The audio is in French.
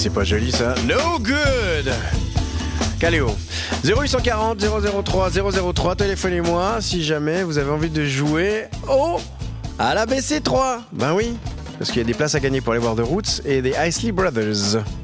c'est pas joli ça. No good. Caléo. 0840 003 003, téléphonez-moi si jamais vous avez envie de jouer à la BC3. Ben oui, parce qu'il y a des places à gagner pour aller voir The Roots et des Isley Brothers.